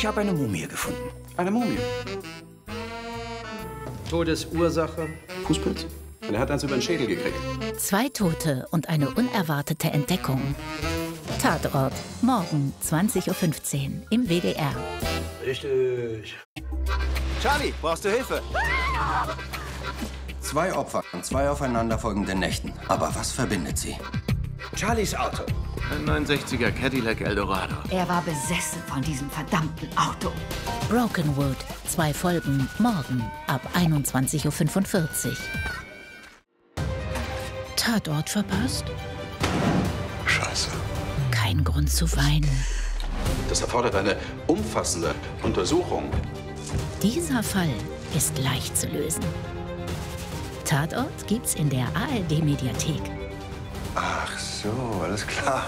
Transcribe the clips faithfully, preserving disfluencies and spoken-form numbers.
Ich habe eine Mumie gefunden. Eine Mumie? Todesursache? Fußpilz? Und er hat eins über den Schädel gekriegt. Zwei Tote und eine unerwartete Entdeckung. Tatort, morgen zwanzig Uhr fünfzehn im W D R. Richtig. Charlie, brauchst du Hilfe? Zwei Opfer an zwei aufeinanderfolgenden Nächten. Aber was verbindet sie? Charlies Auto. Ein neunundsechziger Cadillac Eldorado. Er war besessen von diesem verdammten Auto. Brokenwood, zwei Folgen, morgen ab einundzwanzig Uhr fünfundvierzig. Tatort verpasst? Scheiße. Kein Grund zu weinen. Das erfordert eine umfassende Untersuchung. Dieser Fall ist leicht zu lösen. Tatort gibt's in der A R D-Mediathek. Ach so, alles klar.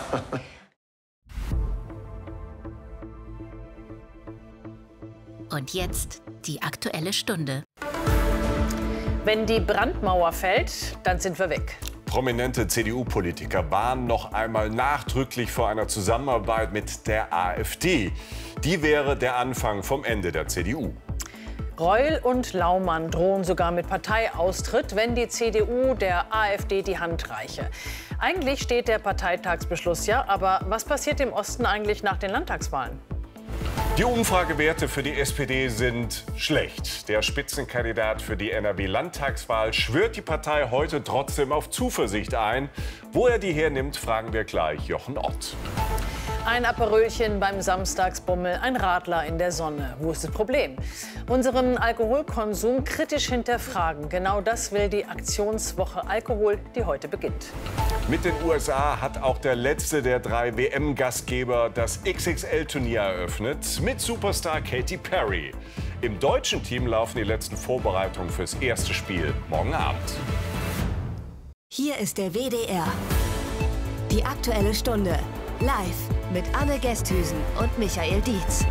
Und jetzt die Aktuelle Stunde. Wenn die Brandmauer fällt, dann sind wir weg. Prominente C D U-Politiker warnen noch einmal nachdrücklich vor einer Zusammenarbeit mit der AfD. Die wäre der Anfang vom Ende der C D U. Reul und Laumann drohen sogar mit Parteiaustritt, wenn die C D U der AfD die Hand reiche. Eigentlich steht der Parteitagsbeschluss ja, aber was passiert im Osten eigentlich nach den Landtagswahlen? Die Umfragewerte für die S P D sind schlecht. Der Spitzenkandidat für die N R W-Landtagswahl schwört die Partei heute trotzdem auf Zuversicht ein. Wo er die hernimmt, fragen wir gleich Jochen Ott. Ein Aperölchen beim Samstagsbummel, ein Radler in der Sonne. Wo ist das Problem? Unseren Alkoholkonsum kritisch hinterfragen. Genau das will die Aktionswoche Alkohol, die heute beginnt. Mit den U S A hat auch der letzte der drei W M-Gastgeber das X X L-Turnier eröffnet mit Superstar Katy Perry. Im deutschen Team laufen die letzten Vorbereitungen fürs erste Spiel morgen Abend. Hier ist der W D R. Die Aktuelle Stunde. Live mit Anne Gesthüsen und Michael Dietz.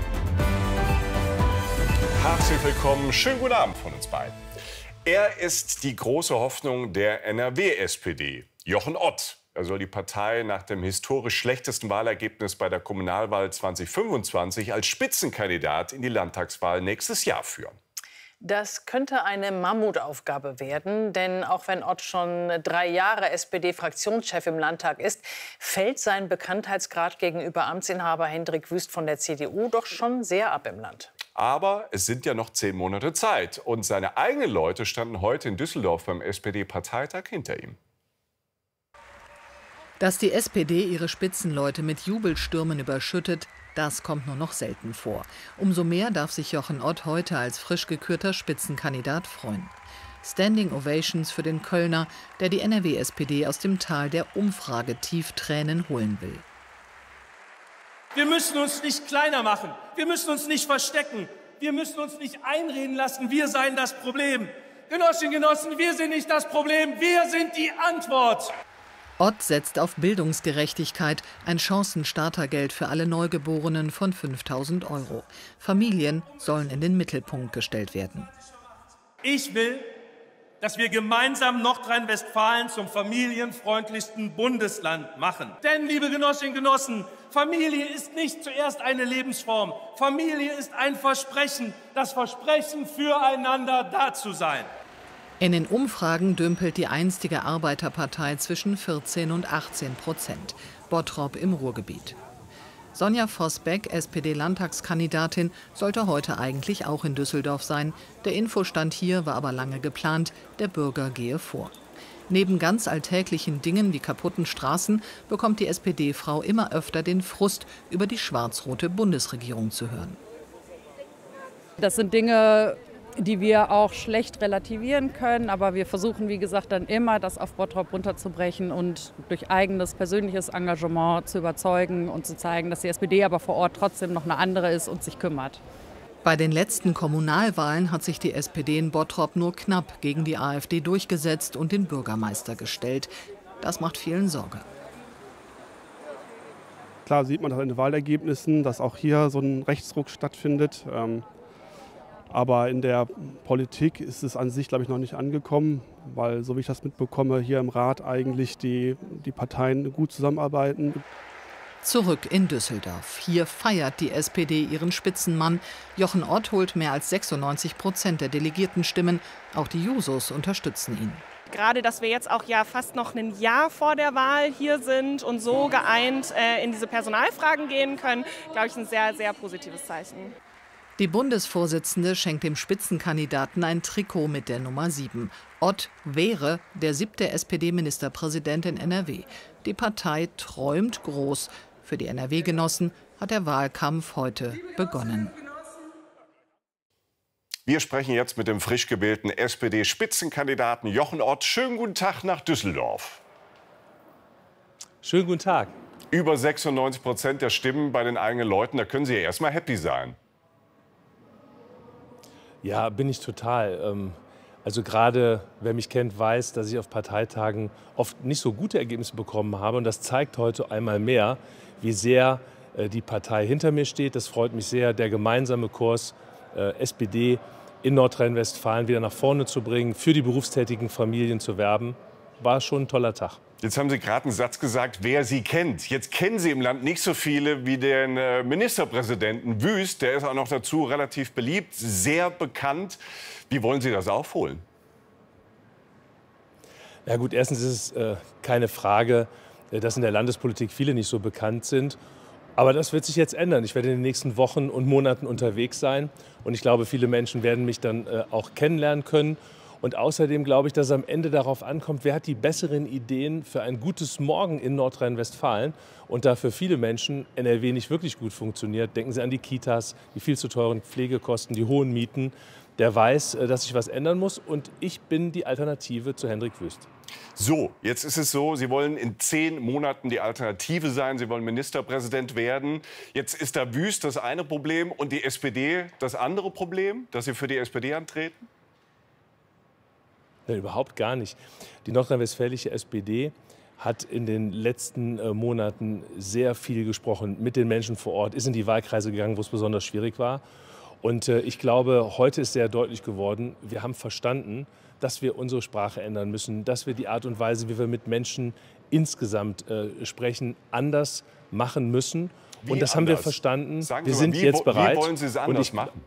Herzlich willkommen, schönen guten Abend von uns beiden. Er ist die große Hoffnung der N R W-S P D, Jochen Ott. Er soll die Partei nach dem historisch schlechtesten Wahlergebnis bei der Kommunalwahl zweitausendfünfundzwanzig als Spitzenkandidat in die Landtagswahl nächstes Jahr führen. Das könnte eine Mammutaufgabe werden, denn auch wenn Ott schon drei Jahre S P D-Fraktionschef im Landtag ist, fällt sein Bekanntheitsgrad gegenüber Amtsinhaber Hendrik Wüst von der C D U doch schon sehr ab im Land. Aber es sind ja noch zehn Monate Zeit. Und seine eigenen Leute standen heute in Düsseldorf beim S P D-Parteitag hinter ihm. Dass die S P D ihre Spitzenleute mit Jubelstürmen überschüttet, das kommt nur noch selten vor. Umso mehr darf sich Jochen Ott heute als frisch gekürter Spitzenkandidat freuen. Standing Ovations für den Kölner, der die N R W-S P D aus dem Tal der Umfragetief-Tränen holen will. Wir müssen uns nicht kleiner machen. Wir müssen uns nicht verstecken. Wir müssen uns nicht einreden lassen, wir seien das Problem. Genossinnen und Genossen, wir sind nicht das Problem, wir sind die Antwort. Ott setzt auf Bildungsgerechtigkeit, ein Chancenstartergeld für alle Neugeborenen von fünftausend Euro. Familien sollen in den Mittelpunkt gestellt werden. Ich will, dass wir gemeinsam Nordrhein-Westfalen zum familienfreundlichsten Bundesland machen. Denn, liebe Genossinnen und Genossen, Familie ist nicht zuerst eine Lebensform. Familie ist ein Versprechen, das Versprechen, füreinander da zu sein. In den Umfragen dümpelt die einstige Arbeiterpartei zwischen vierzehn und achtzehn Prozent. Bottrop im Ruhrgebiet. Sonja Vosbeck, S P D-Landtagskandidatin, sollte heute eigentlich auch in Düsseldorf sein. Der Infostand hier war aber lange geplant, der Bürger gehe vor. Neben ganz alltäglichen Dingen wie kaputten Straßen bekommt die S P D-Frau immer öfter den Frust, über die schwarz-rote Bundesregierung zu hören. Das sind Dinge, die wir auch schlecht relativieren können. Aber wir versuchen, wie gesagt, dann immer das auf Bottrop runterzubrechen und durch eigenes persönliches Engagement zu überzeugen und zu zeigen, dass die S P D aber vor Ort trotzdem noch eine andere ist und sich kümmert. Bei den letzten Kommunalwahlen hat sich die S P D in Bottrop nur knapp gegen die AfD durchgesetzt und den Bürgermeister gestellt. Das macht vielen Sorge. Klar sieht man das in den Wahlergebnissen, dass auch hier so ein Rechtsruck stattfindet. Aber in der Politik ist es an sich, glaube ich, noch nicht angekommen, weil, so wie ich das mitbekomme, hier im Rat eigentlich die, die Parteien gut zusammenarbeiten. Zurück in Düsseldorf. Hier feiert die S P D ihren Spitzenmann. Jochen Ott holt mehr als sechsundneunzig Prozent der Delegiertenstimmen. Auch die Jusos unterstützen ihn. Gerade, dass wir jetzt auch ja fast noch ein Jahr vor der Wahl hier sind und so geeint äh, in diese Personalfragen gehen können, glaube ich, ein sehr, sehr positives Zeichen. Die Bundesvorsitzende schenkt dem Spitzenkandidaten ein Trikot mit der Nummer sieben. Ott wäre der siebte S P D-Ministerpräsident in N R W. Die Partei träumt groß. Für die N R W-Genossen hat der Wahlkampf heute begonnen. Wir sprechen jetzt mit dem frisch gewählten S P D-Spitzenkandidaten Jochen Ott. Schönen guten Tag nach Düsseldorf. Schönen guten Tag. Über sechsundneunzig Prozent der Stimmen bei den eigenen Leuten, da können Sie ja erstmal happy sein. Ja, bin ich total. Also gerade, wer mich kennt, weiß, dass ich auf Parteitagen oft nicht so gute Ergebnisse bekommen habe. Und das zeigt heute einmal mehr, wie sehr die Partei hinter mir steht. Das freut mich sehr, der gemeinsame Kurs S P D in Nordrhein-Westfalen wieder nach vorne zu bringen, für die berufstätigen Familien zu werben, war schon ein toller Tag. Jetzt haben Sie gerade einen Satz gesagt, wer Sie kennt. Jetzt kennen Sie im Land nicht so viele wie den Ministerpräsidenten Wüst. Der ist auch noch dazu relativ beliebt, sehr bekannt. Wie wollen Sie das aufholen? Ja gut, erstens ist es äh, keine Frage, dass in der Landespolitik viele nicht so bekannt sind. Aber das wird sich jetzt ändern. Ich werde in den nächsten Wochen und Monaten unterwegs sein. Und ich glaube, viele Menschen werden mich dann äh, auch kennenlernen können. Und außerdem glaube ich, dass es am Ende darauf ankommt, wer hat die besseren Ideen für ein gutes Morgen in Nordrhein-Westfalen. Und da für viele Menschen N R W nicht wirklich gut funktioniert. Denken Sie an die Kitas, die viel zu teuren Pflegekosten, die hohen Mieten. Der weiß, dass sich was ändern muss. Und ich bin die Alternative zu Hendrik Wüst. So, jetzt ist es so, Sie wollen in zehn Monaten die Alternative sein. Sie wollen Ministerpräsident werden. Jetzt ist da Wüst das eine Problem und die S P D das andere Problem, dass Sie für die S P D antreten? Nein, überhaupt gar nicht. Die nordrhein-westfälische S P D hat in den letzten äh, Monaten sehr viel gesprochen mit den Menschen vor Ort, ist in die Wahlkreise gegangen, wo es besonders schwierig war. Und äh, ich glaube, heute ist sehr deutlich geworden, wir haben verstanden, dass wir unsere Sprache ändern müssen, dass wir die Art und Weise, wie wir mit Menschen insgesamt äh, sprechen, anders machen müssen. Wie und das anders? haben wir verstanden. Sagen wir Sie sind mal, wie, jetzt bereit. Wie wollen Sie es anders machen?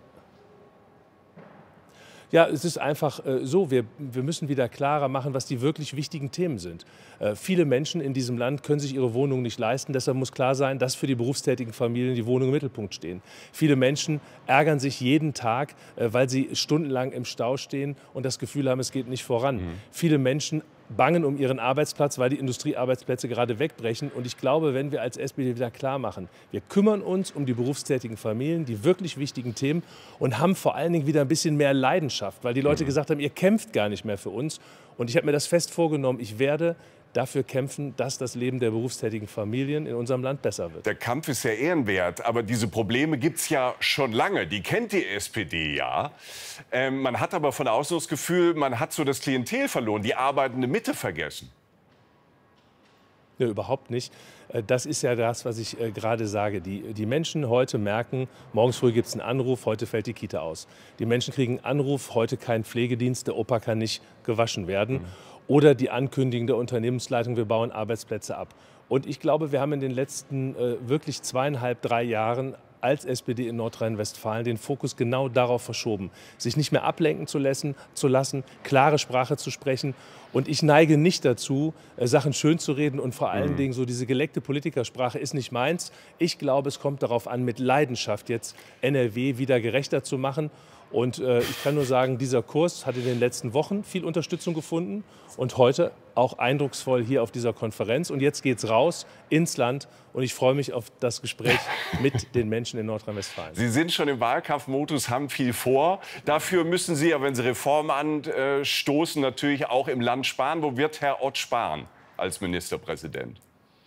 Ja, es ist einfach äh, so, wir, wir müssen wieder klarer machen, was die wirklich wichtigen Themen sind. Äh, viele Menschen in diesem Land können sich ihre Wohnung nicht leisten. Deshalb muss klar sein, dass für die berufstätigen Familien die Wohnungen im Mittelpunkt stehen. Viele Menschen ärgern sich jeden Tag, äh, weil sie stundenlang im Stau stehen und das Gefühl haben, es geht nicht voran. Mhm. Viele Menschen bangen um ihren Arbeitsplatz, weil die Industriearbeitsplätze gerade wegbrechen. Und ich glaube, wenn wir als S P D wieder klar machen, wir kümmern uns um die berufstätigen Familien, die wirklich wichtigen Themen und haben vor allen Dingen wieder ein bisschen mehr Leidenschaft, weil die Leute gesagt haben, ihr kämpft gar nicht mehr für uns. Und ich habe mir das fest vorgenommen, ich werde dafür kämpfen, dass das Leben der berufstätigen Familien in unserem Land besser wird. Der Kampf ist ja ehrenwert, aber diese Probleme gibt es ja schon lange. Die kennt die S P D ja. Ähm, man hat aber von außen das Gefühl, man hat so das Klientel verloren, die arbeitende Mitte vergessen. Ja, überhaupt nicht. Das ist ja das, was ich äh, gerade sage. Die, die Menschen heute merken, morgens früh gibt es einen Anruf, heute fällt die Kita aus. Die Menschen kriegen einen Anruf, heute kein Pflegedienst, der Opa kann nicht gewaschen werden. Mhm. Oder die Ankündigung der Unternehmensleitung, wir bauen Arbeitsplätze ab. Und ich glaube, wir haben in den letzten äh, wirklich zweieinhalb, drei Jahren als S P D in Nordrhein-Westfalen den Fokus genau darauf verschoben, sich nicht mehr ablenken zu lassen, zu lassen, klare Sprache zu sprechen. Und ich neige nicht dazu, äh, Sachen schön zu reden und vor allen mhm. Dingen so diese geleckte Politikersprache ist nicht meins. Ich glaube, es kommt darauf an, mit Leidenschaft jetzt N R W wieder gerechter zu machen. Und äh, ich kann nur sagen, dieser Kurs hat in den letzten Wochen viel Unterstützung gefunden und heute auch eindrucksvoll hier auf dieser Konferenz. Und jetzt geht's raus ins Land und ich freue mich auf das Gespräch mit den Menschen in Nordrhein-Westfalen. Sie sind schon im Wahlkampfmodus, haben viel vor. Dafür müssen Sie ja, wenn Sie Reformen anstoßen, natürlich auch im Land sparen. Wo wird Herr Ott sparen als Ministerpräsident?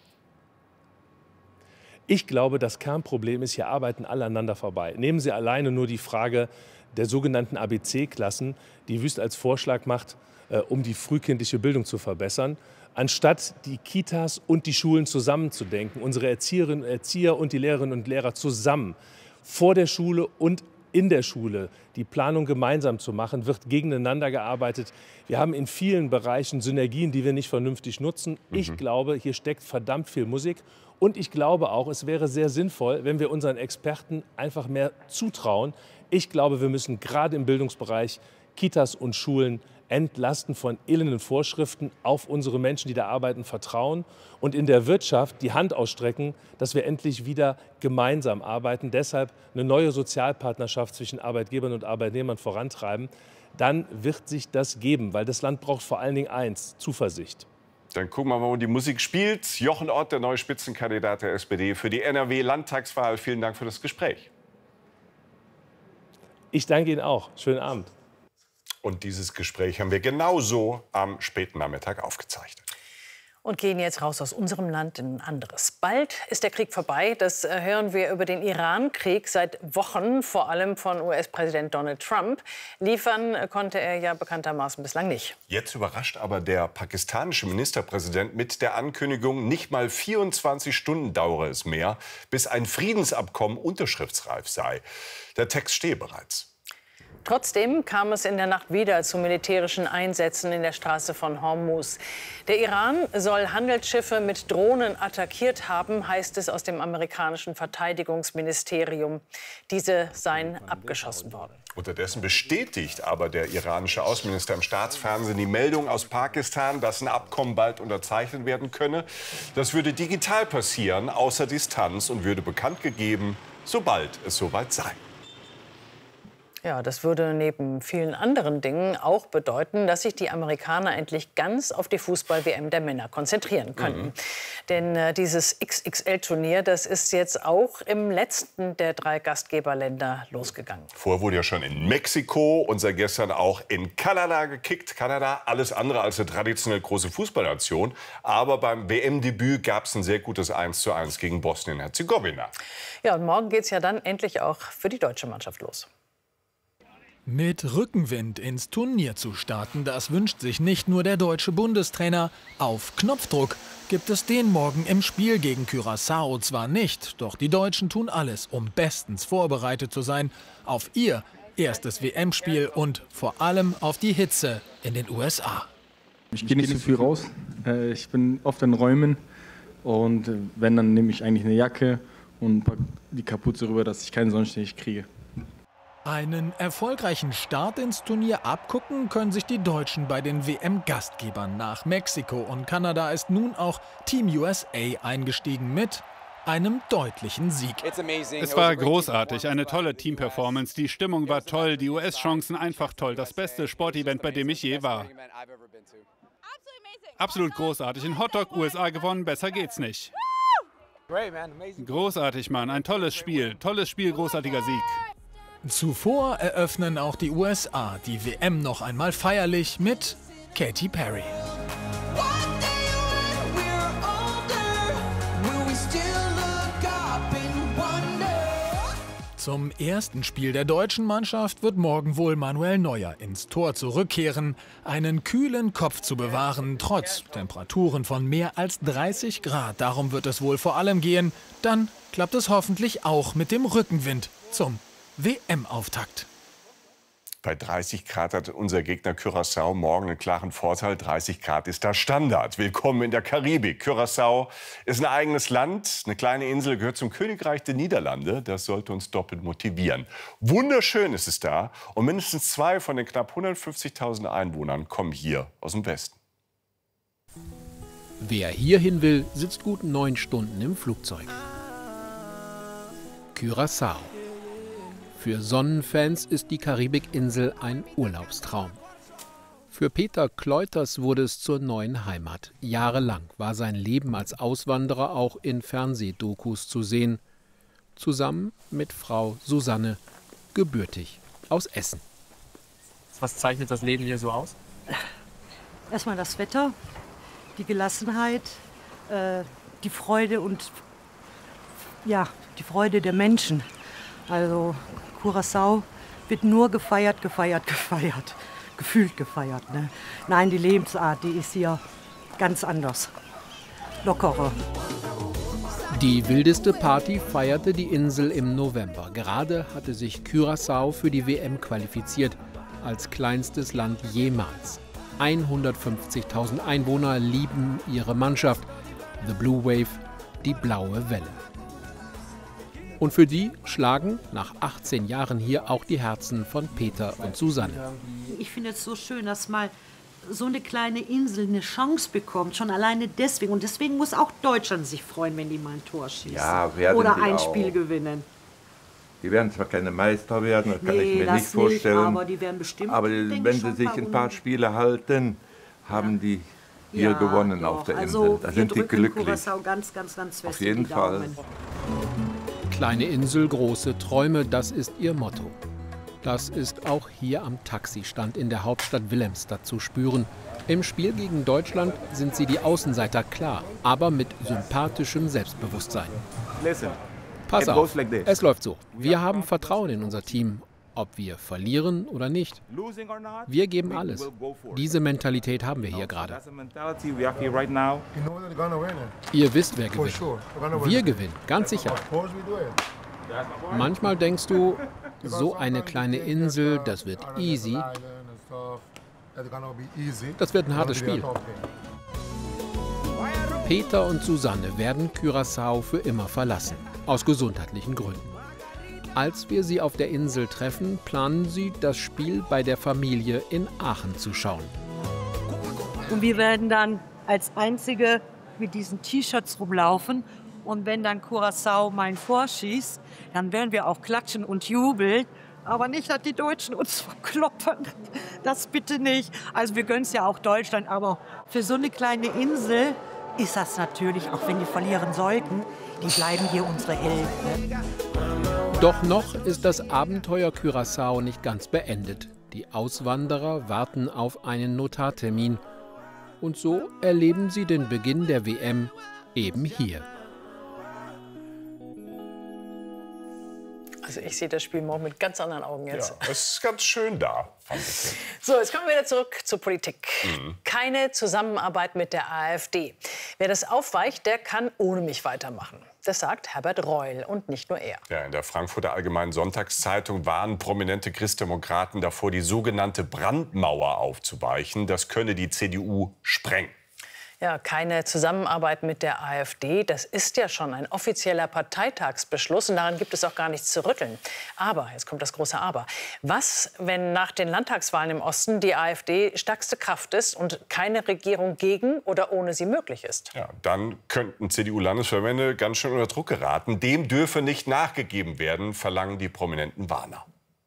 Ich glaube, das Kernproblem ist, hier arbeiten alle aneinander vorbei. Nehmen Sie alleine nur die Frage der sogenannten A B C-Klassen, die Wüst als Vorschlag macht, äh, um die frühkindliche Bildung zu verbessern. Anstatt die Kitas und die Schulen zusammenzudenken, unsere Erzieherinnen und Erzieher und die Lehrerinnen und Lehrer zusammen vor der Schule und in der Schule die Planung gemeinsam zu machen, wird gegeneinander gearbeitet. Wir haben in vielen Bereichen Synergien, die wir nicht vernünftig nutzen. Ich mhm. glaube, hier steckt verdammt viel Musik. Und ich glaube auch, es wäre sehr sinnvoll, wenn wir unseren Experten einfach mehr zutrauen. Ich glaube, wir müssen gerade im Bildungsbereich Kitas und Schulen entlasten von elenden Vorschriften, auf unsere Menschen, die da arbeiten, vertrauen und in der Wirtschaft die Hand ausstrecken, dass wir endlich wieder gemeinsam arbeiten. Deshalb eine neue Sozialpartnerschaft zwischen Arbeitgebern und Arbeitnehmern vorantreiben. Dann wird sich das geben, weil das Land braucht vor allen Dingen eins, Zuversicht. Dann gucken wir mal, wo die Musik spielt. Jochen Ott, der neue Spitzenkandidat der S P D für die N R W-Landtagswahl. Vielen Dank für das Gespräch. Ich danke Ihnen auch. Schönen Abend. Und dieses Gespräch haben wir genauso am späten Nachmittag aufgezeichnet. Und gehen jetzt raus aus unserem Land in ein anderes. Bald ist der Krieg vorbei. Das hören wir über den Iran-Krieg seit Wochen, vor allem von U S-Präsident Donald Trump. Liefern konnte er ja bekanntermaßen bislang nicht. Jetzt überrascht aber der pakistanische Ministerpräsident mit der Ankündigung, nicht mal vierundzwanzig Stunden dauere es mehr, bis ein Friedensabkommen unterschriftsreif sei. Der Text stehe bereits. Trotzdem kam es in der Nacht wieder zu militärischen Einsätzen in der Straße von Hormuz. Der Iran soll Handelsschiffe mit Drohnen attackiert haben, heißt es aus dem amerikanischen Verteidigungsministerium. Diese seien abgeschossen worden. Unterdessen bestätigt aber der iranische Außenminister im Staatsfernsehen die Meldung aus Pakistan, dass ein Abkommen bald unterzeichnet werden könne. Das würde digital passieren, außer Distanz, und würde bekannt gegeben, sobald es soweit sei. Ja, das würde neben vielen anderen Dingen auch bedeuten, dass sich die Amerikaner endlich ganz auf die Fußball-W M der Männer konzentrieren könnten. Mhm. Denn äh, dieses X X L-Turnier, das ist jetzt auch im letzten der drei Gastgeberländer losgegangen. Vorher wurde ja schon in Mexiko und seit gestern auch in Kanada gekickt. Kanada, alles andere als eine traditionell große Fußballnation. Aber beim W M-Debüt gab es ein sehr gutes eins zu eins gegen Bosnien-Herzegowina. Ja, und morgen geht es ja dann endlich auch für die deutsche Mannschaft los. Mit Rückenwind ins Turnier zu starten, das wünscht sich nicht nur der deutsche Bundestrainer. Auf Knopfdruck gibt es den morgen im Spiel gegen Curaçao zwar nicht, doch die Deutschen tun alles, um bestens vorbereitet zu sein auf ihr erstes W M-Spiel und vor allem auf die Hitze in den U S A. Ich gehe nicht so viel raus. Ich bin oft in Räumen und wenn, dann nehme ich eigentlich eine Jacke und packe die Kapuze rüber, dass ich keinen Sonnenstich kriege. Einen erfolgreichen Start ins Turnier abgucken können sich die Deutschen bei den W M-Gastgebern. Nach Mexiko und Kanada ist nun auch Team U S A eingestiegen mit einem deutlichen Sieg. Es war großartig, eine tolle Team-Performance. Die Stimmung war toll, die U S-Chancen einfach toll. Das beste Sportevent, bei dem ich je war. Absolut großartig. In Hotdog U S A gewonnen, besser geht's nicht. Großartig, Mann. Ein tolles Spiel. Tolles Spiel, großartiger Sieg. Zuvor eröffnen auch die U S A die W M noch einmal feierlich mit Katy Perry. Zum ersten Spiel der deutschen Mannschaft wird morgen wohl Manuel Neuer ins Tor zurückkehren. Einen kühlen Kopf zu bewahren, trotz Temperaturen von mehr als dreißig Grad. Darum wird es wohl vor allem gehen. Dann klappt es hoffentlich auch mit dem Rückenwind zum W M-Auftakt. Bei dreißig Grad hat unser Gegner Curaçao morgen einen klaren Vorteil. dreißig Grad ist da Standard. Willkommen in der Karibik. Curaçao ist ein eigenes Land. Eine kleine Insel, gehört zum Königreich der Niederlande. Das sollte uns doppelt motivieren. Wunderschön ist es da. Und mindestens zwei von den knapp hundertfünfzigtausend Einwohnern kommen hier aus dem Westen. Wer hierhin will, sitzt gut neun Stunden im Flugzeug. Curaçao. Für Sonnenfans ist die Karibikinsel ein Urlaubstraum. Für Peter Kleuters wurde es zur neuen Heimat. Jahrelang war sein Leben als Auswanderer auch in Fernsehdokus zu sehen. Zusammen mit Frau Susanne, gebürtig aus Essen. Was zeichnet das Leben hier so aus? Erstmal das Wetter, die Gelassenheit, äh, die Freude und ja, die Freude der Menschen. Also Curaçao wird nur gefeiert, gefeiert, gefeiert. Gefühlt gefeiert. Ne? Nein, die Lebensart, die ist hier ganz anders. Lockerer. Die wildeste Party feierte die Insel im November. Gerade hatte sich Curaçao für die W M qualifiziert, als kleinstes Land jemals. hundertfünfzigtausend Einwohner lieben ihre Mannschaft. The Blue Wave die blaue Welle. Und für die schlagen nach achtzehn Jahren hier auch die Herzen von Peter und Susanne. Ich finde es so schön, dass mal so eine kleine Insel eine Chance bekommt, schon alleine deswegen. Und deswegen muss auch Deutschland sich freuen, wenn die mal ein Tor schießen. Ja, werden oder die ein auch. Spiel gewinnen. Die werden zwar keine Meister werden, das kann Nee, ich mir das nicht vorstellen. nicht, aber die werden bestimmt, Aber denke wenn ich, schon sie sich ein paar ein paar Runden- Spiele halten, haben die hier Ja, gewonnen doch. auf der also, Insel. Da wir sind die drücken glücklich. Curaçao ganz, ganz, ganz fest Auf jeden in die Daumen. Fall. Kleine Insel, große Träume, das ist ihr Motto. Das ist auch hier am Taxistand in der Hauptstadt Willemstad zu spüren. Im Spiel gegen Deutschland sind sie die Außenseiter, klar, aber mit sympathischem Selbstbewusstsein. Pass auf, es läuft so. Wir haben Vertrauen in unser Team, ob wir verlieren oder nicht. Wir geben alles. Diese Mentalität haben wir hier gerade. Ihr wisst, wer gewinnt. Wir gewinnen, ganz sicher. Manchmal denkst du, so eine kleine Insel, das wird easy. Das wird ein hartes Spiel. Peter und Susanne werden Curaçao für immer verlassen, aus gesundheitlichen Gründen. Als wir sie auf der Insel treffen, planen sie, das Spiel bei der Familie in Aachen zu schauen. Und wir werden dann als Einzige mit diesen T-Shirts rumlaufen. Und wenn dann Curaçao mal ein Tor schießt, dann werden wir auch klatschen und jubeln. Aber nicht, dass die Deutschen uns verkloppen. Das bitte nicht. Also wir gönnen es ja auch Deutschland. Aber für so eine kleine Insel ist das natürlich, auch wenn die verlieren sollten, die bleiben hier unsere Helden. Ne? Doch noch ist das Abenteuer Curaçao nicht ganz beendet. Die Auswanderer warten auf einen Notartermin. Und so erleben sie den Beginn der W M eben hier. Also ich sehe das Spiel morgen mit ganz anderen Augen jetzt. Ja, es ist ganz schön da, fand ich. So, jetzt kommen wir wieder zurück zur Politik. Mhm. Keine Zusammenarbeit mit der AfD. Wer das aufweicht, der kann ohne mich weitermachen. Das sagt Herbert Reul und nicht nur er. Ja, in der Frankfurter Allgemeinen Sonntagszeitung warnen prominente Christdemokraten davor, die sogenannte Brandmauer aufzuweichen. Das könne die C D U sprengen. Ja, keine Zusammenarbeit mit der AfD, das ist ja schon ein offizieller Parteitagsbeschluss und daran gibt es auch gar nichts zu rütteln. Aber, jetzt kommt das große Aber, was, wenn nach den Landtagswahlen im Osten die AfD stärkste Kraft ist und keine Regierung gegen oder ohne sie möglich ist? Ja, dann könnten C D U-Landesverbände ganz schön unter Druck geraten. Dem dürfe nicht nachgegeben werden, verlangen die prominenten Warner.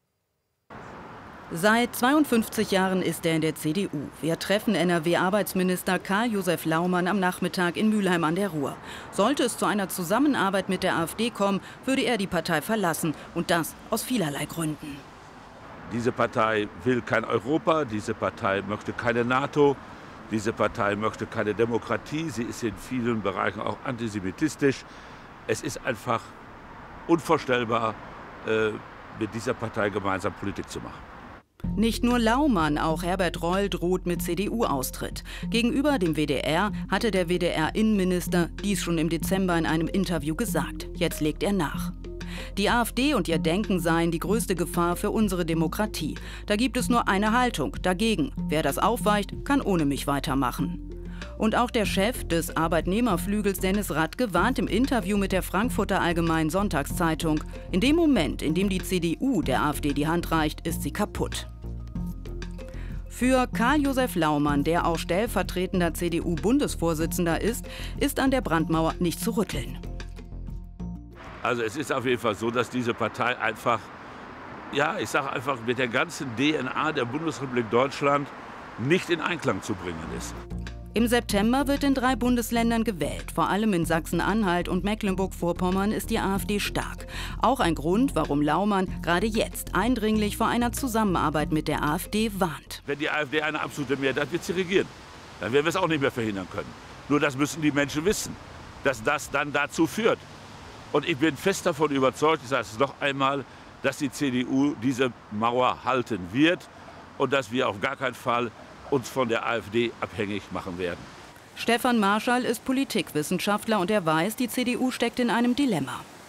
Seit zweiundfünfzig Jahren ist er in der C D U. Wir treffen N R W-Arbeitsminister Karl-Josef Laumann am Nachmittag in Mülheim an der Ruhr. Sollte es zu einer Zusammenarbeit mit der AfD kommen, würde er die Partei verlassen. Und das aus vielerlei Gründen. Diese Partei will kein Europa, diese Partei möchte keine NATO, diese Partei möchte keine Demokratie. Sie ist in vielen Bereichen auch antisemitistisch. Es ist einfach unvorstellbar, äh, mit dieser Partei gemeinsam Politik zu machen. Nicht nur Laumann, auch Herbert Reul droht mit C D U-Austritt. Gegenüber dem W D R hatte der W D R-Innenminister dies schon im Dezember in einem Interview gesagt. Jetzt legt er nach. Die AfD und ihr Denken seien die größte Gefahr für unsere Demokratie. Da gibt es nur eine Haltung, dagegen. Wer das aufweicht, kann ohne mich weitermachen. Und auch der Chef des Arbeitnehmerflügels Dennis Radke warnt im Interview mit der Frankfurter Allgemeinen Sonntagszeitung: In dem Moment, in dem die C D U der AfD die Hand reicht, ist sie kaputt. Für Karl-Josef Laumann, der auch stellvertretender C D U-Bundesvorsitzender ist, ist an der Brandmauer nicht zu rütteln. Also es ist auf jeden Fall so, dass diese Partei einfach, ja, ich sage einfach, mit der ganzen D N A der Bundesrepublik Deutschland nicht in Einklang zu bringen ist. Im September wird in drei Bundesländern gewählt. Vor allem in Sachsen-Anhalt und Mecklenburg-Vorpommern ist die AfD stark. Auch ein Grund, warum Laumann gerade jetzt eindringlich vor einer Zusammenarbeit mit der AfD warnt. Wenn die AfD eine absolute Mehrheit hat, wird sie regieren. Dann werden wir es auch nicht mehr verhindern können. Nur das müssen die Menschen wissen, dass das dann dazu führt. Und ich bin fest davon überzeugt, ich sage es noch einmal, dass die C D U diese Mauer halten wird und dass wir auf gar keinen Fall uns von der AfD abhängig machen werden. Stefan Marschall ist Politikwissenschaftler und er weiß, die C D U steckt in einem Dilemma.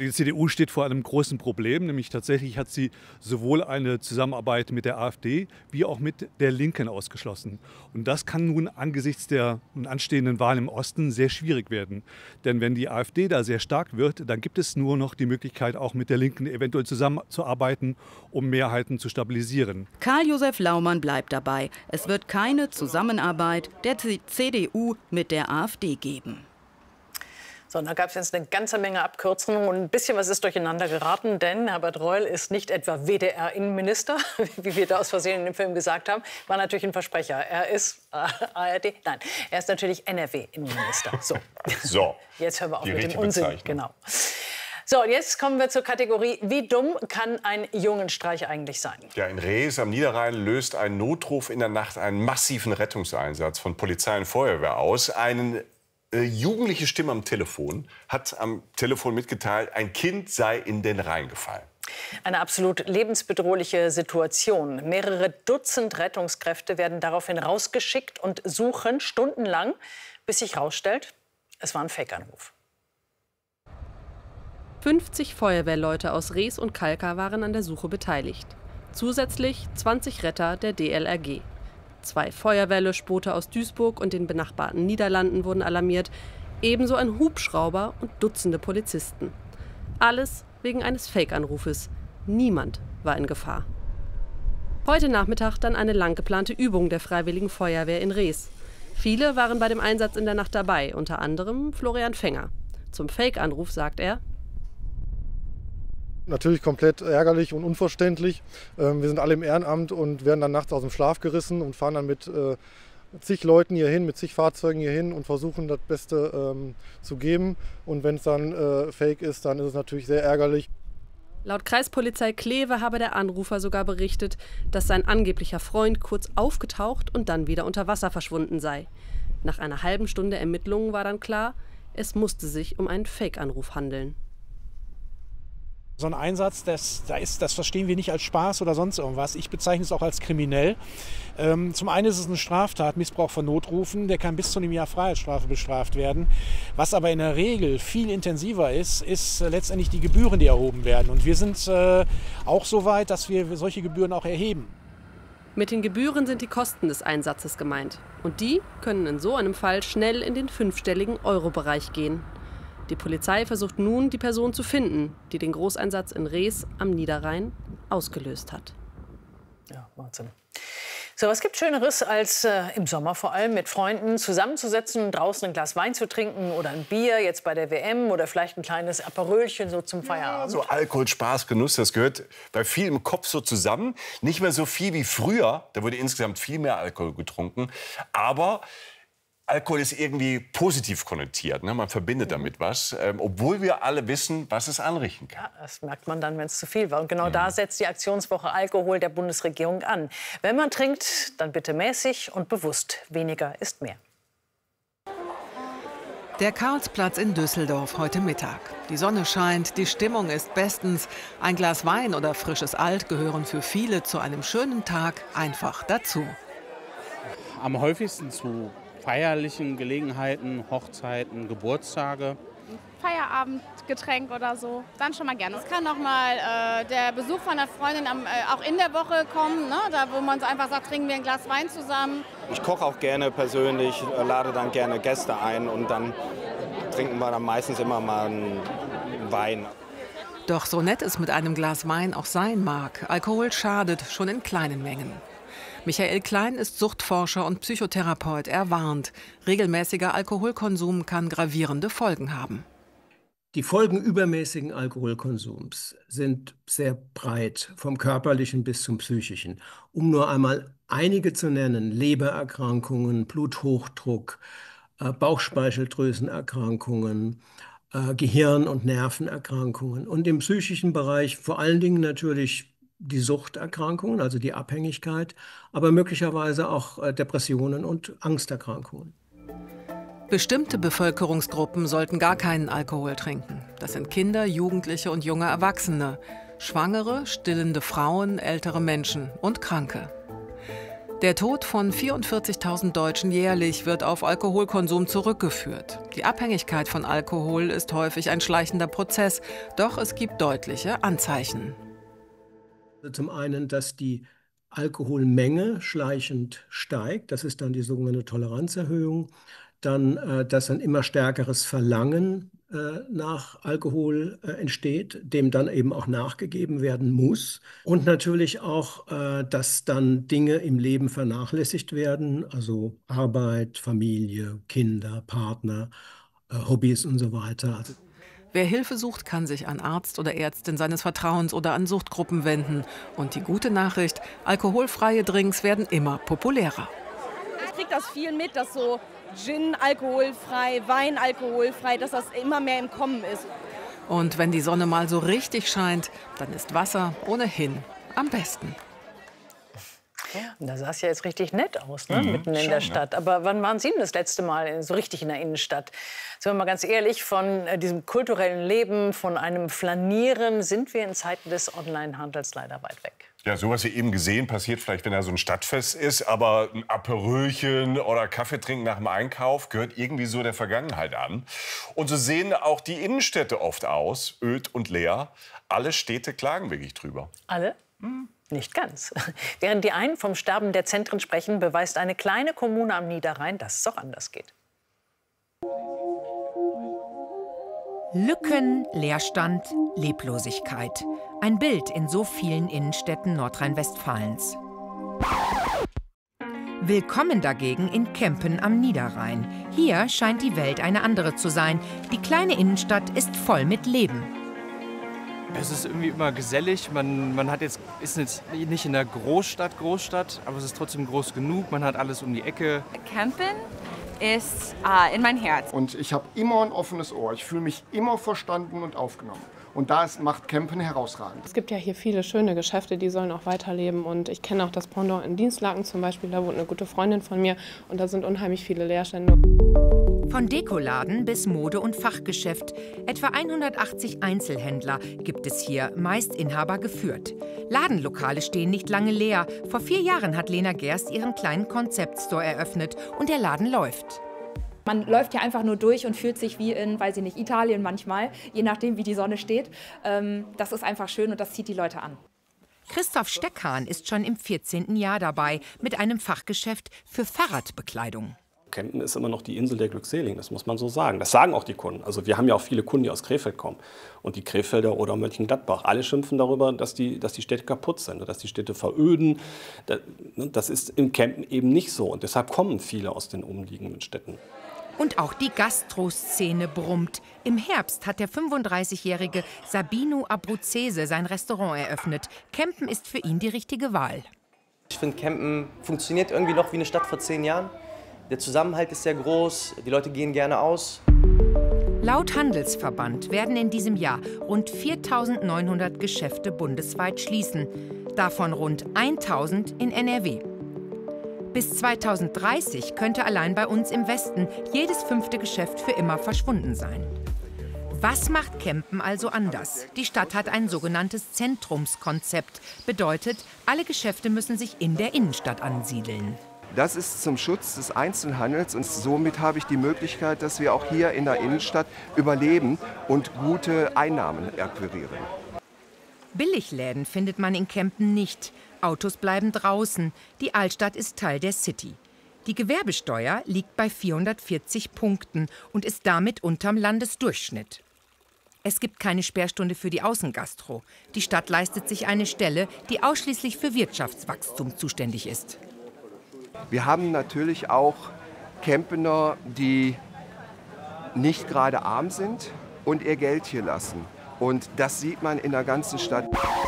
Die C D U steht vor einem großen Problem, nämlich tatsächlich hat sie sowohl eine Zusammenarbeit mit der AfD wie auch mit der Linken ausgeschlossen. Und das kann nun angesichts der nun anstehenden Wahlen im Osten sehr schwierig werden. Denn wenn die AfD da sehr stark wird, dann gibt es nur noch die Möglichkeit, auch mit der Linken eventuell zusammenzuarbeiten, um Mehrheiten zu stabilisieren. Karl-Josef Laumann bleibt dabei. Es wird keine Zusammenarbeit der C D U mit der AfD geben. So, da gab es jetzt eine ganze Menge Abkürzungen und ein bisschen was ist durcheinander geraten, denn Herbert Reul ist nicht etwa W D R-Innenminister, wie wir da aus Versehen in dem Film gesagt haben, war natürlich ein Versprecher. Er ist äh, A R D, nein, er ist natürlich N R W-Innenminister. So. so, jetzt hören wir auf die mit dem Unsinn. Bezeichnung. Genau. So, und jetzt kommen wir zur Kategorie, wie dumm kann ein Jungenstreich eigentlich sein? Ja, in Rees am Niederrhein löst ein Notruf in der Nacht einen massiven Rettungseinsatz von Polizei und Feuerwehr aus. Eine äh, jugendliche Stimme am Telefon hat am Telefon mitgeteilt, ein Kind sei in den Rhein gefallen. Eine absolut lebensbedrohliche Situation. Mehrere Dutzend Rettungskräfte werden daraufhin rausgeschickt und suchen stundenlang, bis sich herausstellt, es war ein Fake-Anruf. fünfzig Feuerwehrleute aus Rees und Kalkar waren an der Suche beteiligt. Zusätzlich zwanzig Retter der D L R G. Zwei Feuerwehrlöschboote aus Duisburg und den benachbarten Niederlanden wurden alarmiert, ebenso ein Hubschrauber und Dutzende Polizisten. Alles wegen eines Fake-Anrufes. Niemand war in Gefahr. Heute Nachmittag dann eine lang geplante Übung der Freiwilligen Feuerwehr in Rees. Viele waren bei dem Einsatz in der Nacht dabei, unter anderem Florian Fenger. Zum Fake-Anruf sagt er: Natürlich komplett ärgerlich und unverständlich. Wir sind alle im Ehrenamt und werden dann nachts aus dem Schlaf gerissen und fahren dann mit zig Leuten hier hin, mit zig Fahrzeugen hier hin und versuchen das Beste ähm, zu geben. Und wenn es dann äh, fake ist, dann ist es natürlich sehr ärgerlich. Laut Kreispolizei Kleve habe der Anrufer sogar berichtet, dass sein angeblicher Freund kurz aufgetaucht und dann wieder unter Wasser verschwunden sei. Nach einer halben Stunde Ermittlungen war dann klar, es musste sich um einen Fake-Anruf handeln. So ein Einsatz, das, das, ist, das verstehen wir nicht als Spaß oder sonst irgendwas. Ich bezeichne es auch als kriminell. Ähm, zum einen ist es eine Straftat, Missbrauch von Notrufen, der kann bis zu einem Jahr Freiheitsstrafe bestraft werden. Was aber in der Regel viel intensiver ist, ist äh, letztendlich die Gebühren, die erhoben werden. Und wir sind äh, auch so weit, dass wir solche Gebühren auch erheben. Mit den Gebühren sind die Kosten des Einsatzes gemeint. Und die können in so einem Fall schnell in den fünfstelligen Euro-Bereich gehen. Die Polizei versucht nun, die Person zu finden, die den Großeinsatz in Rees am Niederrhein ausgelöst hat. Ja, Wahnsinn. So, was gibt Schöneres, als äh, im Sommer vor allem mit Freunden zusammenzusetzen, draußen ein Glas Wein zu trinken oder ein Bier, jetzt bei der W M oder vielleicht ein kleines Aperölchen so zum Feierabend? Ja, so Alkohol, Spaß, Genuss, das gehört bei vielen im Kopf so zusammen. Nicht mehr so viel wie früher, da wurde insgesamt viel mehr Alkohol getrunken, aber Alkohol ist irgendwie positiv konnotiert, ne? Man verbindet damit was, ähm, obwohl wir alle wissen, was es anrichten kann. Ja, das merkt man dann, wenn es zu viel war. Und genau mhm. da setzt die Aktionswoche Alkohol der Bundesregierung an. Wenn man trinkt, dann bitte mäßig und bewusst. Weniger ist mehr. Der Karlsplatz in Düsseldorf heute Mittag. Die Sonne scheint, die Stimmung ist bestens. Ein Glas Wein oder frisches Alt gehören für viele zu einem schönen Tag einfach dazu. Am häufigsten zu feierlichen Gelegenheiten, Hochzeiten, Geburtstage. Feierabendgetränk oder so, dann schon mal gerne. Es kann auch mal äh, der Besuch von einer Freundin am, äh, auch in der Woche kommen, ne? Da wo man so einfach sagt, trinken wir ein Glas Wein zusammen. Ich koche auch gerne persönlich, lade dann gerne Gäste ein und dann trinken wir dann meistens immer mal einen Wein. Doch so nett es mit einem Glas Wein auch sein mag, Alkohol schadet schon in kleinen Mengen. Michael Klein ist Suchtforscher und Psychotherapeut. Er warnt, regelmäßiger Alkoholkonsum kann gravierende Folgen haben. Die Folgen übermäßigen Alkoholkonsums sind sehr breit, vom körperlichen bis zum psychischen. Um nur einmal einige zu nennen: Lebererkrankungen, Bluthochdruck, Bauchspeicheldrüsenerkrankungen, Gehirn- und Nervenerkrankungen. Und im psychischen Bereich vor allen Dingen natürlich die Suchterkrankungen, also die Abhängigkeit, aber möglicherweise auch Depressionen und Angsterkrankungen. Bestimmte Bevölkerungsgruppen sollten gar keinen Alkohol trinken. Das sind Kinder, Jugendliche und junge Erwachsene, Schwangere, stillende Frauen, ältere Menschen und Kranke. Der Tod von vierundvierzigtausend Deutschen jährlich wird auf Alkoholkonsum zurückgeführt. Die Abhängigkeit von Alkohol ist häufig ein schleichender Prozess, doch es gibt deutliche Anzeichen. Zum einen, dass die Alkoholmenge schleichend steigt, das ist dann die sogenannte Toleranzerhöhung. Dann, äh, dass ein immer stärkeres Verlangen äh, nach Alkohol äh, entsteht, dem dann eben auch nachgegeben werden muss. Und natürlich auch, äh, dass dann Dinge im Leben vernachlässigt werden, also Arbeit, Familie, Kinder, Partner, äh, Hobbys und so weiter. Also wer Hilfe sucht, kann sich an Arzt oder Ärztin seines Vertrauens oder an Suchtgruppen wenden. Und die gute Nachricht, alkoholfreie Drinks werden immer populärer. Ich kriege das viel mit, dass so Gin alkoholfrei, Wein alkoholfrei, dass das immer mehr im Kommen ist. Und wenn die Sonne mal so richtig scheint, dann ist Wasser ohnehin am besten. Und da sah es ja jetzt richtig nett aus, ne? Mhm, Mitten in schon, der Stadt. Aber wann waren Sie denn das letzte Mal so richtig in der Innenstadt? Sind wir mal ganz ehrlich, von diesem kulturellen Leben, von einem Flanieren sind wir in Zeiten des Onlinehandels leider weit weg. Ja, so was ihr eben gesehen, passiert vielleicht, wenn da so ein Stadtfest ist. Aber ein Aperölchen oder Kaffee trinken nach dem Einkauf gehört irgendwie so der Vergangenheit an. Und so sehen auch die Innenstädte oft aus, öd und leer. Alle Städte klagen wirklich drüber. Alle? Hm. Nicht ganz. Während die einen vom Sterben der Zentren sprechen, beweist eine kleine Kommune am Niederrhein, dass es auch anders geht. Lücken, Leerstand, Leblosigkeit. Ein Bild in so vielen Innenstädten Nordrhein-Westfalens. Willkommen dagegen in Kempen am Niederrhein. Hier scheint die Welt eine andere zu sein. Die kleine Innenstadt ist voll mit Leben. Es ist irgendwie immer gesellig. Man, man hat jetzt, ist jetzt nicht in der Großstadt, Großstadt, aber es ist trotzdem groß genug. Man hat alles um die Ecke. Campen ist äh, in mein Herz. Und ich habe immer ein offenes Ohr. Ich fühle mich immer verstanden und aufgenommen. Und das macht Campen herausragend. Es gibt ja hier viele schöne Geschäfte, die sollen auch weiterleben. Und ich kenne auch das Pendant in Dienstlaken zum Beispiel. Da wohnt eine gute Freundin von mir. Und da sind unheimlich viele Leerstände. Von Dekoladen bis Mode- und Fachgeschäft. Etwa hundertachtzig Einzelhändler gibt es hier, meist Inhaber geführt. Ladenlokale stehen nicht lange leer. Vor vier Jahren hat Lena Gerst ihren kleinen Konzeptstore eröffnet und der Laden läuft. Man läuft hier einfach nur durch und fühlt sich wie in, weiß ich nicht, Italien manchmal, je nachdem, wie die Sonne steht. Das ist einfach schön und das zieht die Leute an. Christoph Steckhahn ist schon im vierzehnten Jahr dabei mit einem Fachgeschäft für Fahrradbekleidung. Kempen ist immer noch die Insel der Glückseligen, das muss man so sagen. Das sagen auch die Kunden. Also wir haben ja auch viele Kunden, die aus Krefeld kommen. Und die Krefelder oder Mönchengladbach, alle schimpfen darüber, dass die, dass die Städte kaputt sind, dass die Städte veröden. Das ist im Kempen eben nicht so. Und deshalb kommen viele aus den umliegenden Städten. Und auch die Gastroszene brummt. Im Herbst hat der fünfunddreißigjährige Sabino Abruzzese sein Restaurant eröffnet. Kempen ist für ihn die richtige Wahl. Ich finde, Kempen funktioniert irgendwie noch wie eine Stadt vor zehn Jahren. Der Zusammenhalt ist sehr groß, die Leute gehen gerne aus. Laut Handelsverband werden in diesem Jahr rund viertausendneunhundert Geschäfte bundesweit schließen, davon rund tausend in N R W. Bis zweitausenddreißig könnte allein bei uns im Westen jedes fünfte Geschäft für immer verschwunden sein. Was macht Kempen also anders? Die Stadt hat ein sogenanntes Zentrumskonzept. Bedeutet, alle Geschäfte müssen sich in der Innenstadt ansiedeln. Das ist zum Schutz des Einzelhandels und somit habe ich die Möglichkeit, dass wir auch hier in der Innenstadt überleben und gute Einnahmen akquirieren. Billigläden findet man in Kempen nicht. Autos bleiben draußen. Die Altstadt ist Teil der City. Die Gewerbesteuer liegt bei vierhundertvierzig Punkten und ist damit unterm Landesdurchschnitt. Es gibt keine Sperrstunde für die Außengastro. Die Stadt leistet sich eine Stelle, die ausschließlich für Wirtschaftswachstum zuständig ist. Wir haben natürlich auch Kempener, die nicht gerade arm sind und ihr Geld hier lassen. Und das sieht man in der ganzen Stadt.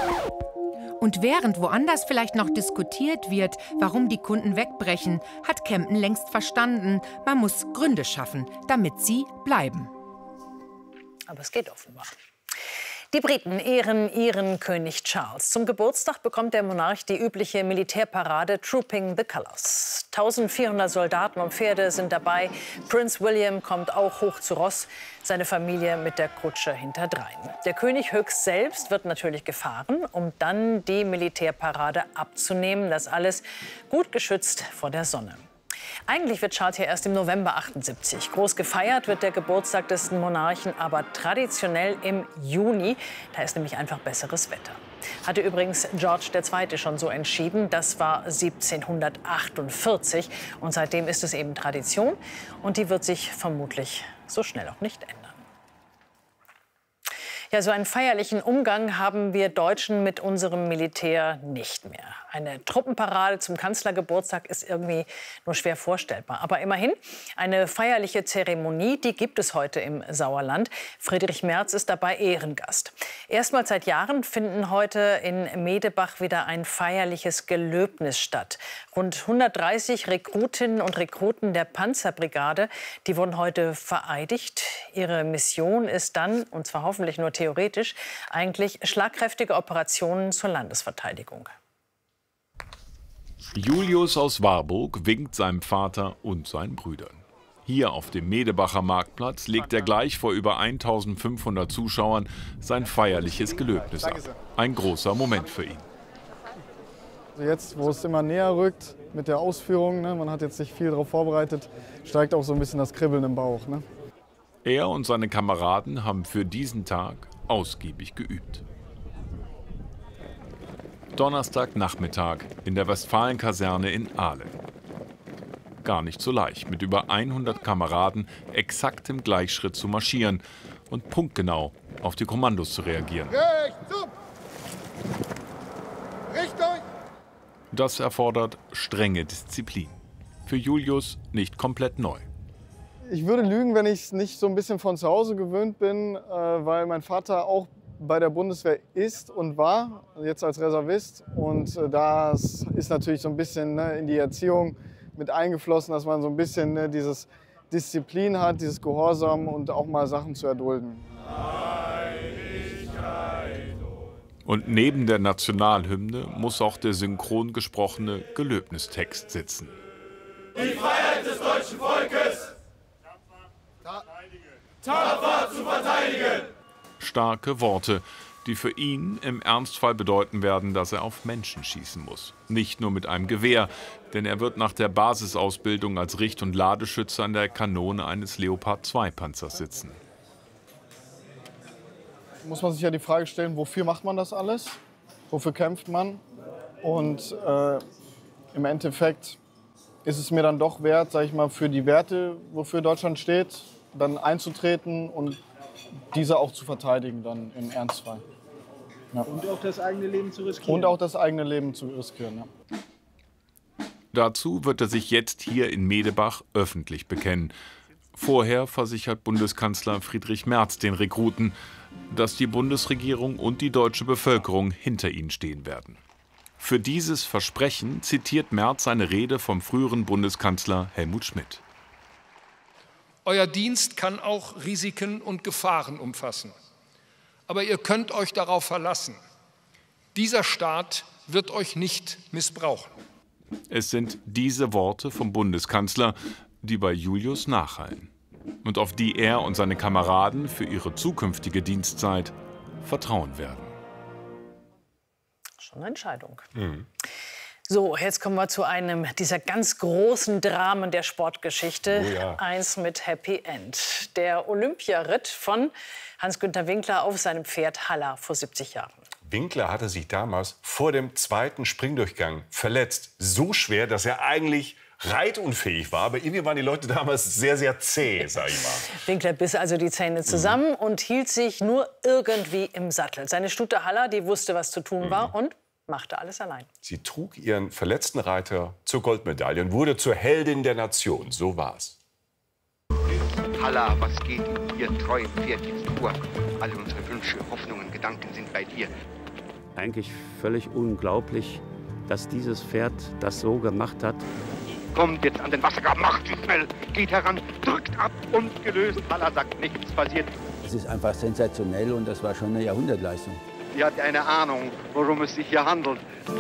Und während woanders vielleicht noch diskutiert wird, warum die Kunden wegbrechen, hat Kempen längst verstanden, man muss Gründe schaffen, damit sie bleiben. Aber es geht offenbar. Die Briten ehren ihren König Charles. Zum Geburtstag bekommt der Monarch die übliche Militärparade Trooping the Colours. eintausendvierhundert Soldaten und Pferde sind dabei. Prinz William kommt auch hoch zu Ross, seine Familie mit der Kutsche hinterdrein. Der König höchst selbst wird natürlich gefahren, um dann die Militärparade abzunehmen. Das alles gut geschützt vor der Sonne. Eigentlich wird Charles ja erst im November achtundsiebzig. Groß gefeiert wird der Geburtstag des Monarchen aber traditionell im Juni. Da ist nämlich einfach besseres Wetter. Hatte übrigens George der Zweite schon so entschieden. Das war siebzehnhundertachtundvierzig. Und seitdem ist es eben Tradition. Und die wird sich vermutlich so schnell auch nicht ändern. Ja, so einen feierlichen Umgang haben wir Deutschen mit unserem Militär nicht mehr. Eine Truppenparade zum Kanzlergeburtstag ist irgendwie nur schwer vorstellbar. Aber immerhin, eine feierliche Zeremonie, die gibt es heute im Sauerland. Friedrich Merz ist dabei Ehrengast. Erstmals seit Jahren finden heute in Medebach wieder ein feierliches Gelöbnis statt. Rund hundertdreißig Rekrutinnen und Rekruten der Panzerbrigade, die wurden heute vereidigt. Ihre Mission ist dann, und zwar hoffentlich nur theoretisch, eigentlich schlagkräftige Operationen zur Landesverteidigung. Julius aus Warburg winkt seinem Vater und seinen Brüdern. Hier auf dem Medebacher Marktplatz legt er gleich vor über eintausendfünfhundert Zuschauern sein feierliches Gelöbnis ab. Ein großer Moment für ihn. Jetzt, wo es immer näher rückt mit der Ausführung, ne, man hat jetzt sich viel darauf vorbereitet, steigt auch so ein bisschen das Kribbeln im Bauch. Ne? Er und seine Kameraden haben für diesen Tag ausgiebig geübt. Donnerstagnachmittag in der Westfalenkaserne in Aalen. Gar nicht so leicht, mit über hundert Kameraden exakt im Gleichschritt zu marschieren und punktgenau auf die Kommandos zu reagieren. Richtung! Richtung! Das erfordert strenge Disziplin. Für Julius nicht komplett neu. Ich würde lügen, wenn ich es nicht so ein bisschen von zu Hause gewöhnt bin, weil mein Vater auch bei der Bundeswehr ist und war, jetzt als Reservist. Und das ist natürlich so ein bisschen ne, in die Erziehung mit eingeflossen, dass man so ein bisschen ne, dieses Disziplin hat, dieses Gehorsam und auch mal Sachen zu erdulden. Und neben der Nationalhymne muss auch der synchron gesprochene Gelöbnistext sitzen. Die Freiheit des deutschen Volkes tapfer zu verteidigen. Starke Worte, die für ihn im Ernstfall bedeuten werden, dass er auf Menschen schießen muss. Nicht nur mit einem Gewehr, denn er wird nach der Basisausbildung als Richt- und Ladeschütze an der Kanone eines Leopard zwei Panzers sitzen. Muss man sich ja die Frage stellen, wofür macht man das alles? Wofür kämpft man? Und äh, im Endeffekt ist es mir dann doch wert, sag ich mal, für die Werte, wofür Deutschland steht, dann einzutreten und diese auch zu verteidigen dann im Ernstfall. Ja. Und auch das eigene Leben zu riskieren. Und auch das eigene Leben zu riskieren, ja. Dazu wird er sich jetzt hier in Medebach öffentlich bekennen. Vorher versichert Bundeskanzler Friedrich Merz den Rekruten, dass die Bundesregierung und die deutsche Bevölkerung hinter ihnen stehen werden. Für dieses Versprechen zitiert Merz seine Rede vom früheren Bundeskanzler Helmut Schmidt. Euer Dienst kann auch Risiken und Gefahren umfassen. Aber ihr könnt euch darauf verlassen. Dieser Staat wird euch nicht missbrauchen. Es sind diese Worte vom Bundeskanzler, die bei Julius nachhallen und auf die er und seine Kameraden für ihre zukünftige Dienstzeit vertrauen werden. Schon eine Entscheidung. Mhm. So, jetzt kommen wir zu einem dieser ganz großen Dramen der Sportgeschichte. Oh ja. Eins mit Happy End. Der Olympiaritt von Hans-Günter Winkler auf seinem Pferd Haller vor siebzig Jahren. Winkler hatte sich damals vor dem zweiten Springdurchgang verletzt. So schwer, dass er eigentlich reitunfähig war. Aber irgendwie waren die Leute damals sehr, sehr zäh, sag ich mal. Winkler biss also die Zähne zusammen mhm. und hielt sich nur irgendwie im Sattel. Seine Stute Haller, die wusste, was zu tun war mhm. und machte alles allein. Sie trug ihren verletzten Reiter zur Goldmedaille und wurde zur Heldin der Nation. So war's. Haller, was geht ihr treuen Pferd jetzt vor? Alle unsere Wünsche, Hoffnungen, Gedanken sind bei dir. Eigentlich völlig unglaublich, dass dieses Pferd das so gemacht hat. Kommt jetzt an den Wassergraben, macht sie schnell, geht heran, drückt ab und gelöst. Haller sagt, nichts passiert. Es ist einfach sensationell und das war schon eine Jahrhundertleistung. Sie hat eine Ahnung, worum es sich hier handelt.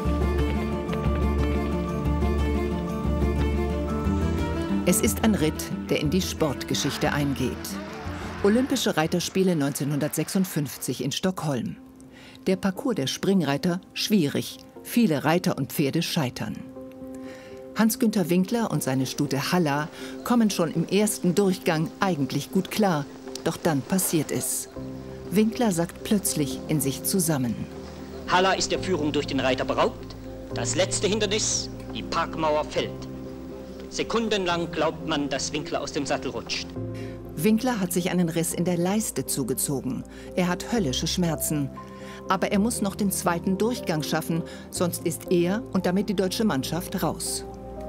Es ist ein Ritt, der in die Sportgeschichte eingeht. Olympische Reiterspiele neunzehnhundertsechsundfünfzig in Stockholm. Der Parcours der Springreiter schwierig. Viele Reiter und Pferde scheitern. Hans-Günther Winkler und seine Stute Halla kommen schon im ersten Durchgang eigentlich gut klar. Doch dann passiert es. Winkler sackt plötzlich in sich zusammen. Halla ist der Führung durch den Reiter beraubt. Das letzte Hindernis, die Parkmauer, fällt. Sekundenlang glaubt man, dass Winkler aus dem Sattel rutscht. Winkler hat sich einen Riss in der Leiste zugezogen. Er hat höllische Schmerzen. Aber er muss noch den zweiten Durchgang schaffen, sonst ist er und damit die deutsche Mannschaft raus.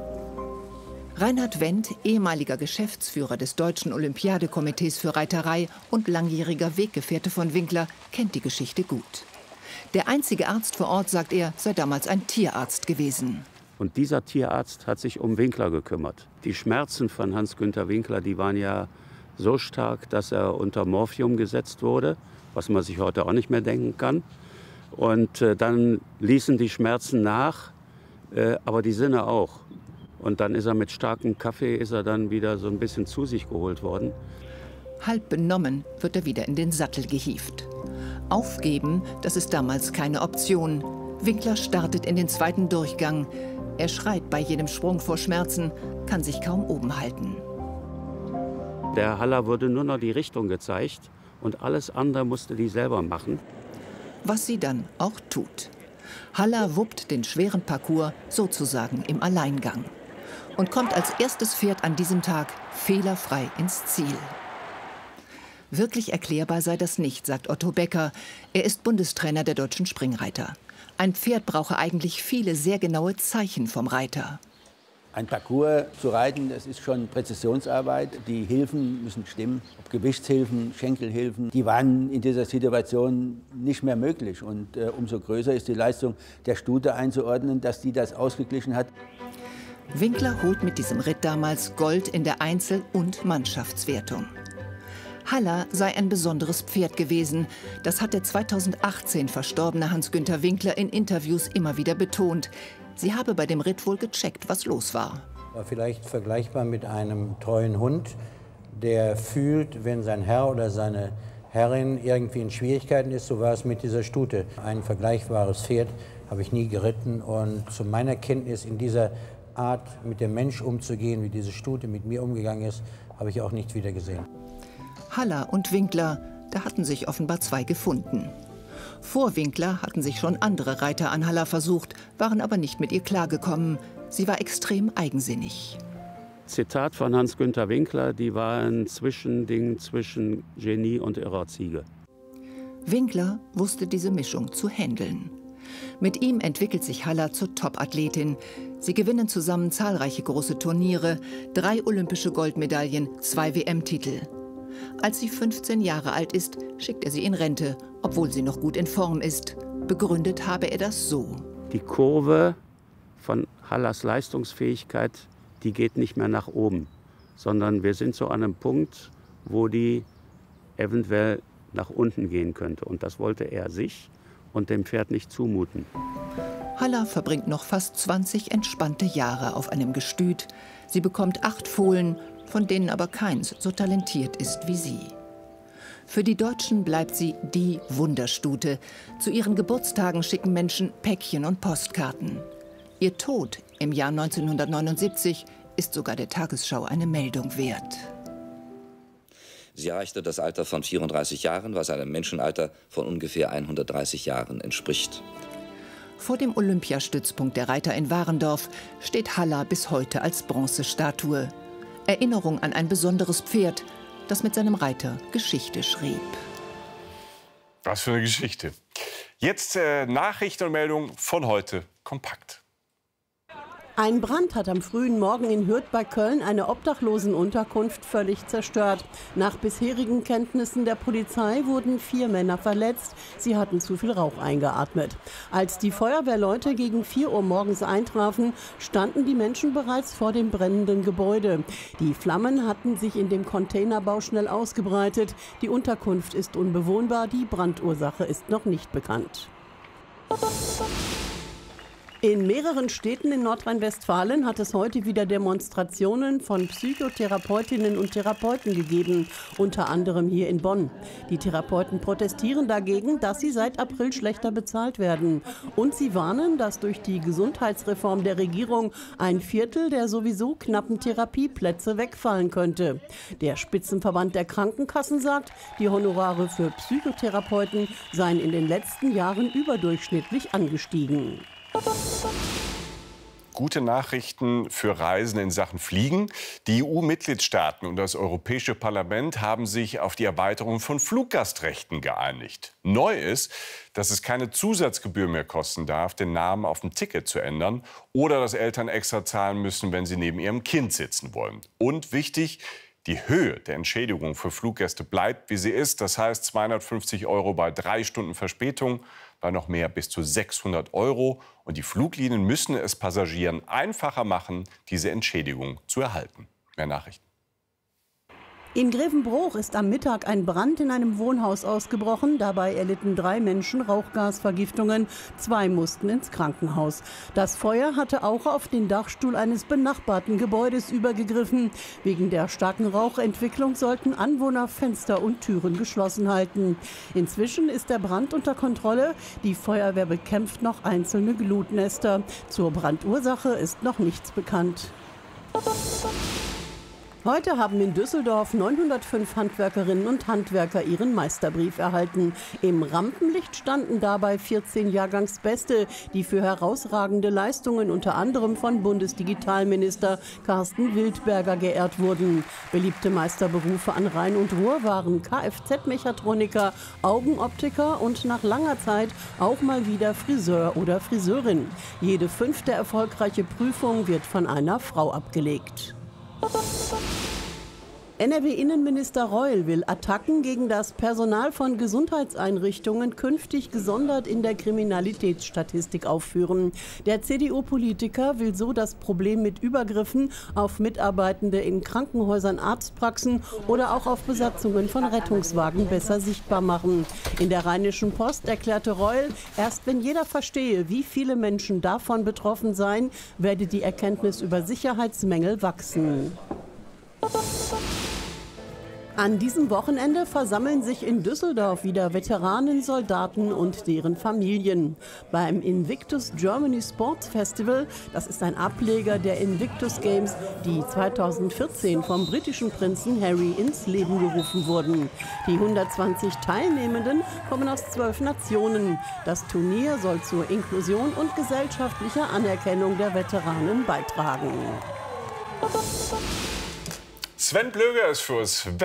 Reinhard Wendt, ehemaliger Geschäftsführer des Deutschen Olympiadekomitees für Reiterei und langjähriger Weggefährte von Winkler, kennt die Geschichte gut. Der einzige Arzt vor Ort, sagt er, sei damals ein Tierarzt gewesen. Und dieser Tierarzt hat sich um Winkler gekümmert. Die Schmerzen von Hans-Günther Winkler, die waren ja so stark, dass er unter Morphium gesetzt wurde, was man sich heute auch nicht mehr denken kann. Und äh, dann ließen die Schmerzen nach, äh, aber die Sinne auch. Und dann ist er mit starkem Kaffee ist er dann wieder so ein bisschen zu sich geholt worden. Halb benommen wird er wieder in den Sattel gehievt. Aufgeben, das ist damals keine Option. Winkler startet in den zweiten Durchgang. Er schreit bei jedem Sprung vor Schmerzen, kann sich kaum oben halten. Der Halla wurde nur noch die Richtung gezeigt und alles andere musste die selber machen. Was sie dann auch tut. Halla wuppt den schweren Parcours sozusagen im Alleingang und kommt als erstes Pferd an diesem Tag fehlerfrei ins Ziel. Wirklich erklärbar sei das nicht, sagt Otto Becker. Er ist Bundestrainer der deutschen Springreiter. Ein Pferd brauche eigentlich viele sehr genaue Zeichen vom Reiter. Ein Parcours zu reiten, das ist schon Präzisionsarbeit. Die Hilfen müssen stimmen, ob Gewichtshilfen, Schenkelhilfen. Die waren in dieser Situation nicht mehr möglich. Und äh, umso größer ist die Leistung der Stute einzuordnen, dass die das ausgeglichen hat. Winkler holt mit diesem Ritt damals Gold in der Einzel- und Mannschaftswertung. Halla sei ein besonderes Pferd gewesen. Das hat der zweitausendachtzehn verstorbene Hans-Günther Winkler in Interviews immer wieder betont. Sie habe bei dem Ritt wohl gecheckt, was los war. War vielleicht vergleichbar mit einem treuen Hund, der fühlt, wenn sein Herr oder seine Herrin irgendwie in Schwierigkeiten ist. So war es mit dieser Stute. Ein vergleichbares Pferd habe ich nie geritten. Und zu meiner Kenntnis in dieser Art, mit dem Mensch umzugehen, wie diese Stute mit mir umgegangen ist, habe ich auch nicht wieder gesehen. Halla und Winkler, da hatten sich offenbar zwei gefunden. Vor Winkler hatten sich schon andere Reiter an Halla versucht, waren aber nicht mit ihr klargekommen. Sie war extrem eigensinnig. Zitat von Hans-Günther Winkler, die war ein Zwischending zwischen Genie und irrer Ziege. Winkler wusste diese Mischung zu handeln. Mit ihm entwickelt sich Halla zur Top-Athletin. Sie gewinnen zusammen zahlreiche große Turniere, drei olympische Goldmedaillen, zwei W M-Titel. Als sie fünfzehn Jahre alt ist, schickt er sie in Rente, obwohl sie noch gut in Form ist. Begründet habe er das so. Die Kurve von Hallas Leistungsfähigkeit, die geht nicht mehr nach oben, sondern wir sind so an einem Punkt, wo die eventuell nach unten gehen könnte. Und das wollte er sich und dem Pferd nicht zumuten. Halla verbringt noch fast zwanzig entspannte Jahre auf einem Gestüt. Sie bekommt acht Fohlen, von denen aber keins so talentiert ist wie sie. Für die Deutschen bleibt sie die Wunderstute. Zu ihren Geburtstagen schicken Menschen Päckchen und Postkarten. Ihr Tod im Jahr neunzehnhundertneunundsiebzig ist sogar der Tagesschau eine Meldung wert. Sie erreichte das Alter von vierunddreißig Jahren, was einem Menschenalter von ungefähr hundertdreißig Jahren entspricht. Vor dem Olympiastützpunkt der Reiter in Warendorf steht Halla bis heute als Bronzestatue. Erinnerung an ein besonderes Pferd, das mit seinem Reiter Geschichte schrieb. Was für eine Geschichte. Jetzt äh, Nachrichten und Meldungen von heute kompakt. Ein Brand hat am frühen Morgen in Hürth bei Köln eine Obdachlosenunterkunft völlig zerstört. Nach bisherigen Kenntnissen der Polizei wurden vier Männer verletzt. Sie hatten zu viel Rauch eingeatmet. Als die Feuerwehrleute gegen vier Uhr morgens eintrafen, standen die Menschen bereits vor dem brennenden Gebäude. Die Flammen hatten sich in dem Containerbau schnell ausgebreitet. Die Unterkunft ist unbewohnbar, die Brandursache ist noch nicht bekannt. In mehreren Städten in Nordrhein-Westfalen hat es heute wieder Demonstrationen von Psychotherapeutinnen und Therapeuten gegeben, unter anderem hier in Bonn. Die Therapeuten protestieren dagegen, dass sie seit April schlechter bezahlt werden. Und sie warnen, dass durch die Gesundheitsreform der Regierung ein Viertel der sowieso knappen Therapieplätze wegfallen könnte. Der Spitzenverband der Krankenkassen sagt, die Honorare für Psychotherapeuten seien in den letzten Jahren überdurchschnittlich angestiegen. Gute Nachrichten für Reisende in Sachen Fliegen. Die E U-Mitgliedstaaten und das Europäische Parlament haben sich auf die Erweiterung von Fluggastrechten geeinigt. Neu ist, dass es keine Zusatzgebühr mehr kosten darf, den Namen auf dem Ticket zu ändern oder dass Eltern extra zahlen müssen, wenn sie neben ihrem Kind sitzen wollen. Und wichtig, die Höhe der Entschädigung für Fluggäste bleibt, wie sie ist. Das heißt zweihundertfünfzig Euro bei drei Stunden Verspätung, bei noch mehr bis zu sechshundert Euro. Und die Fluglinien müssen es Passagieren einfacher machen, diese Entschädigung zu erhalten. Mehr Nachrichten. In Grevenbroich ist am Mittag ein Brand in einem Wohnhaus ausgebrochen. Dabei erlitten drei Menschen Rauchgasvergiftungen. Zwei mussten ins Krankenhaus. Das Feuer hatte auch auf den Dachstuhl eines benachbarten Gebäudes übergegriffen. Wegen der starken Rauchentwicklung sollten Anwohner Fenster und Türen geschlossen halten. Inzwischen ist der Brand unter Kontrolle. Die Feuerwehr bekämpft noch einzelne Glutnester. Zur Brandursache ist noch nichts bekannt. Heute haben in Düsseldorf neunhundertfünf Handwerkerinnen und Handwerker ihren Meisterbrief erhalten. Im Rampenlicht standen dabei vierzehn Jahrgangsbeste, die für herausragende Leistungen unter anderem von Bundesdigitalminister Carsten Wildberger geehrt wurden. Beliebte Meisterberufe an Rhein und Ruhr waren Kfz-Mechatroniker, Augenoptiker und nach langer Zeit auch mal wieder Friseur oder Friseurin. Jede fünfte erfolgreiche Prüfung wird von einer Frau abgelegt. N R W-Innenminister Reul will Attacken gegen das Personal von Gesundheitseinrichtungen künftig gesondert in der Kriminalitätsstatistik aufführen. Der C D U-Politiker will so das Problem mit Übergriffen auf Mitarbeitende in Krankenhäusern, Arztpraxen oder auch auf Besatzungen von Rettungswagen besser sichtbar machen. In der Rheinischen Post erklärte Reul, erst wenn jeder verstehe, wie viele Menschen davon betroffen seien, werde die Erkenntnis über Sicherheitsmängel wachsen. An diesem Wochenende versammeln sich in Düsseldorf wieder Veteranen, Soldaten und deren Familien. Beim Invictus Germany Sports Festival, das ist ein Ableger der Invictus Games, die zweitausendvierzehn vom britischen Prinzen Harry ins Leben gerufen wurden. Die hundertzwanzig Teilnehmenden kommen aus zwölf Nationen. Das Turnier soll zur Inklusion und gesellschaftlicher Anerkennung der Veteranen beitragen. Sven Blöger ist für uns